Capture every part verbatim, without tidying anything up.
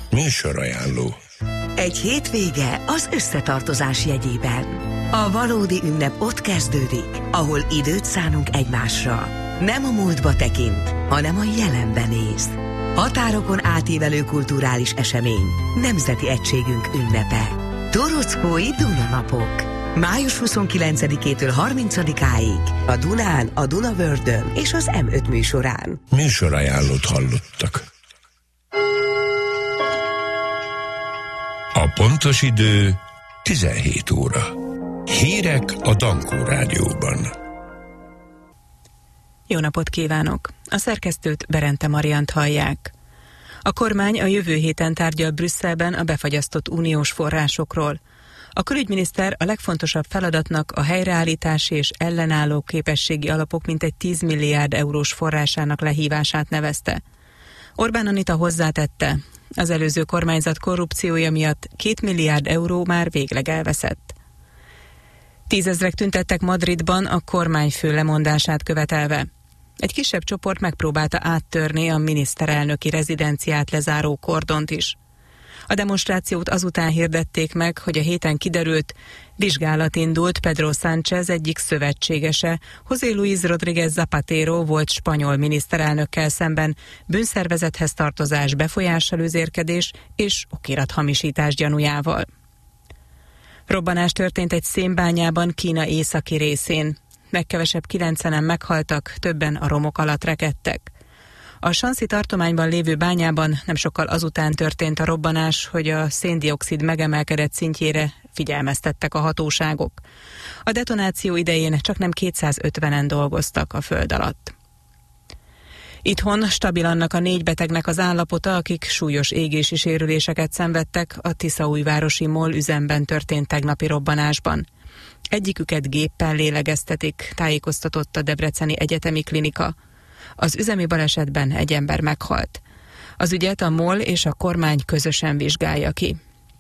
Műsorajánló. Egy hétvége az összetartozás jegyében. A valódi ünnep ott kezdődik, ahol időt szánunk egymásra. Nem a múltba tekint, hanem a jelenbe néz. Határokon átívelő kulturális esemény, nemzeti egységünk ünnepe. Torockói Dunanapok. május huszonkilencedikétől harmincadikáig a Dunán, a Dunavördön és az em öt műsorán. Műsorajánlót hallottak. A pontos idő tizenhét óra. Hírek a Dankó Rádióban. Jó napot kívánok! A szerkesztőt, Berente Mariant hallják. A kormány a jövő héten tárgyal Brüsszelben a befagyasztott uniós forrásokról. A külügyminiszter a legfontosabb feladatnak a helyreállítási és ellenálló képességi alapok mintegy tíz milliárd eurós forrásának lehívását nevezte. Orbán Anita hozzátette, az előző kormányzat korrupciója miatt két milliárd euró már végleg elveszett. Tízezrek tüntettek Madridban a kormányfő lemondását követelve. Egy kisebb csoport megpróbálta áttörni a miniszterelnöki rezidenciát lezáró kordont is. A demonstrációt azután hirdették meg, hogy a héten kiderült, vizsgálat indult Pedro Sánchez egyik szövetségese, José Luis Rodríguez Zapatero volt spanyol miniszterelnökkel szemben bűnszervezethez tartozás, befolyásselőzérkedés és okirathamisítás gyanújával. Robbanás történt egy szénbányában Kína északi részén. Legkevesebb kilencenen meghaltak, többen a romok alatt rekedtek. A Shanxi tartományban lévő bányában nem sokkal azután történt a robbanás, hogy a széndioxid megemelkedett szintjére figyelmeztettek a hatóságok. A detonáció idején csaknem kétszázötvenen dolgoztak a föld alatt. Itthon stabil annak a négy betegnek az állapota, akik súlyos égési sérüléseket szenvedtek a Tiszaújvárosi MOL üzemben történt tegnapi robbanásban. Egyiküket géppel lélegeztetik, tájékoztatott a Debreceni Egyetemi Klinika. Az üzemi balesetben egy ember meghalt. Az ügyet a MOL és a kormány közösen vizsgálja ki.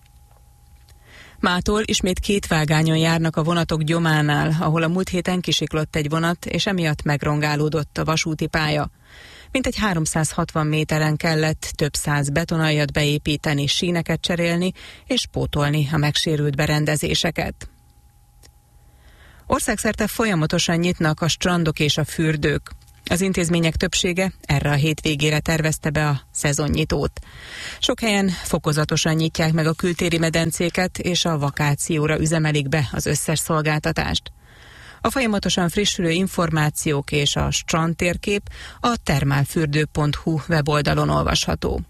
Mától ismét két vágányon járnak a vonatok Gyománál, ahol a múlt héten kisiklott egy vonat, és emiatt megrongálódott a vasúti pálya. Mintegy háromszázhatvan méteren kellett több száz betonaljat beépíteni, síneket cserélni és pótolni a megsérült berendezéseket. Országszerte folyamatosan nyitnak a strandok és a fürdők. Az intézmények többsége erre a hétvégére tervezte be a szezonnyitót. Sok helyen fokozatosan nyitják meg a kültéri medencéket, és a vakációra üzemelik be az összes szolgáltatást. A folyamatosan frissülő információk és a strandtérkép a termálfürdő pont hu weboldalon olvasható.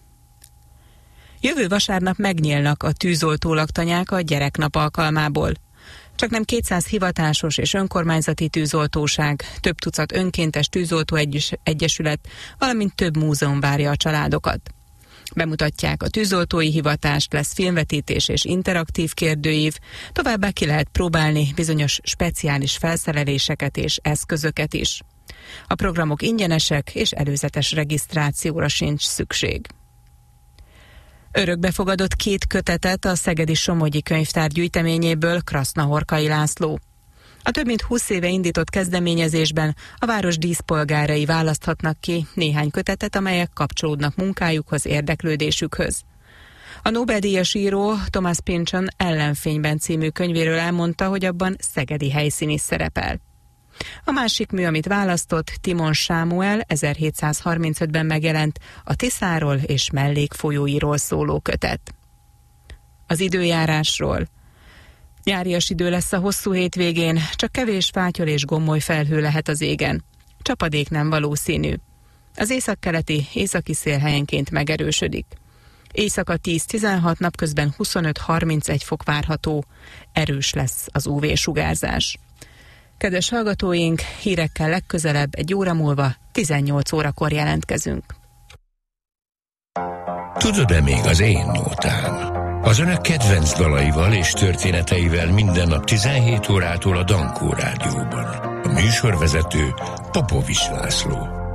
Jövő vasárnap megnyílnak a tűzoltó laktanyák a gyereknap alkalmából. Csaknem kétszáz hivatásos és önkormányzati tűzoltóság, több tucat önkéntes tűzoltó egyesület, valamint több múzeum várja a családokat. Bemutatják a tűzoltói hivatást, lesz filmvetítés és interaktív kérdőív, továbbá ki lehet próbálni bizonyos speciális felszereléseket és eszközöket is. A programok ingyenesek, és előzetes regisztrációra sincs szükség. Örökbefogadott két kötetet a Szegedi Somogyi Könyvtár gyűjteményéből Krasznahorkai László. A több mint húsz éve indított kezdeményezésben a város díszpolgárai választhatnak ki néhány kötetet, amelyek kapcsolódnak munkájukhoz, érdeklődésükhöz. A Nobel-díjas író Thomas Pynchon Ellenfényben című könyvéről elmondta, hogy abban szegedi helyszín is szerepel. A másik mű, amit választott, Timon Sámuel ezerhétszázharmincötben megjelent a Tiszáról és mellékfolyóiról szóló kötet. Az időjárásról. Nyárias idő lesz a hosszú hétvégén, csak kevés fátyol és gommoly felhő lehet az égen. Csapadék nem valószínű. Az északkeleti, északi szél helyenként megerősödik. Éjszaka tíz-tizenhat, napközben huszonöt-harmincegy fok várható, erős lesz az ú vé-sugárzás. Kedves hallgatóink, hírekkel legközelebb egy óra múlva, tizennyolc órakor jelentkezünk. Tudod-e még az én nótám? Az önök kedvenc dalaival és történeteivel minden nap tizenhét órától a Dankó Rádióban. A műsorvezető Popovics László.